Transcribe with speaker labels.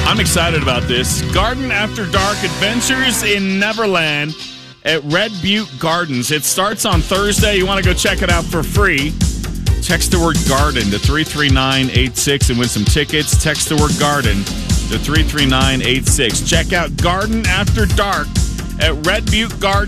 Speaker 1: I'm excited about this. Garden After Dark Adventures in Neverland at Red Butte Gardens. It starts on Thursday. You want to go check it out for free. Text the word garden to 33986 and win some tickets. Text the word garden to 33986. Check out Garden After Dark at Red Butte Gardens.